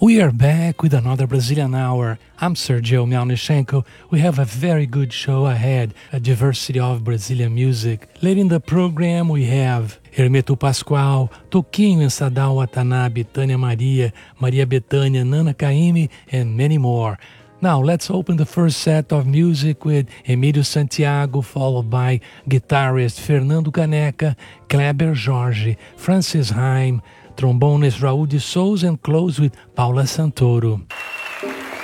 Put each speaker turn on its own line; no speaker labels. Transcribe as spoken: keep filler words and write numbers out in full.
We are back with another Brazilian Hour. I'm Sergio Melnichenko. We have a very good show ahead, a diversity of Brazilian music. Later in the program, we have Hermeto Pascoal, Toquinho and Sadao Watanabe, Tânia Maria, Maria Bethânia, Nana Caymmi, and many more. Now, let's open the first set of music with Emílio Santiago, followed by guitarist Fernando Caneca, Kleber Jorge, Francis Haim, trombones Raul de Souza, and close with Paula Santoro.